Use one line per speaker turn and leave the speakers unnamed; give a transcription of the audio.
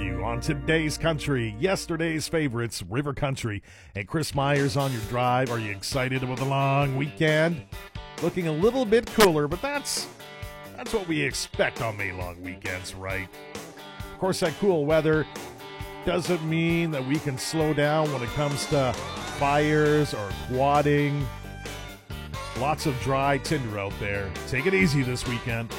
you on today's country, yesterday's favorites, River Country, and Chris Myers on your drive. Are you excited about the long weekend? Looking a little bit cooler, but that's what we expect on May long weekends, right? Of course, that cool weather doesn't mean that we can slow down when it comes to fires or quadding. Lots of dry tinder out there. Take it easy this weekend.